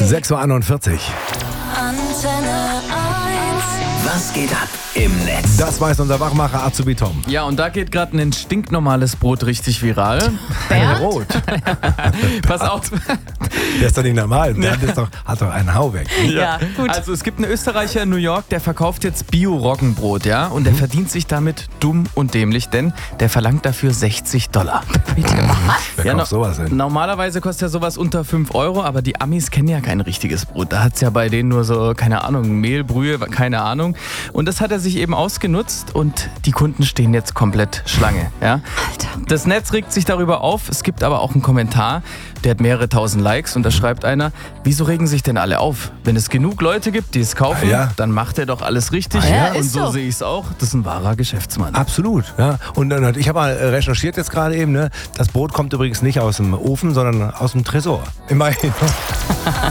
6.41 Uhr. Antenne 1. Was geht ab im Netz? Das weiß unser Wachmacher Azubi Tom. Ja, und da geht gerade ein stinknormales Brot richtig viral. Rot. Pass auf. Der ist doch nicht normal. Der hat doch einen Hau weg. Ja, gut. Also es gibt einen Österreicher in New York, der verkauft jetzt Bio-Roggenbrot, ja? Und der verdient sich damit dumm und dämlich, denn der verlangt dafür $60. Wer kauft sowas denn? Normalerweise kostet ja sowas unter 5 Euro, aber die Amis kennen ja kein richtiges Brot. Da hat es ja bei denen nur so, keine Ahnung, Mehl, Brühe, keine Ahnung. Und das hat er sich eben ausgenutzt und die Kunden stehen jetzt komplett Schlange. Ja? Das Netz regt sich darüber auf, es gibt aber auch einen Kommentar, der hat mehrere tausend Likes und da schreibt einer, wieso regen sich denn alle auf? Wenn es genug Leute gibt, die es kaufen, dann macht er doch alles richtig. ja, und ist so so. sehe ich es auch, das ist ein wahrer Geschäftsmann. Absolut. Ja. Und ich habe mal recherchiert jetzt gerade eben, ne? Das Brot kommt übrigens nicht aus dem Ofen, sondern aus dem Tresor. Immerhin.